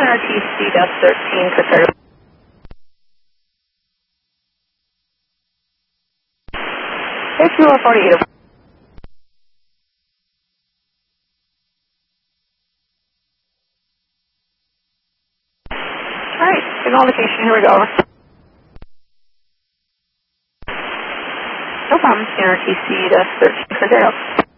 NRTC Death 13, prepare. If you are 48. Alright, signal location, here we go. No problem, NRTC Death 13, prepare.